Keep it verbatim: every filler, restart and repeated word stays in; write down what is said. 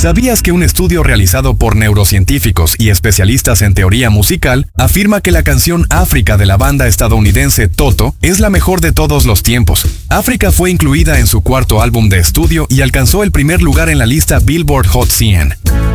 ¿Sabías que un estudio realizado por neurocientíficos y especialistas en teoría musical afirma que la canción África de la banda estadounidense Toto es la mejor de todos los tiempos? África fue incluida en su cuarto álbum de estudio y alcanzó el primer lugar en la lista Billboard Hot cien.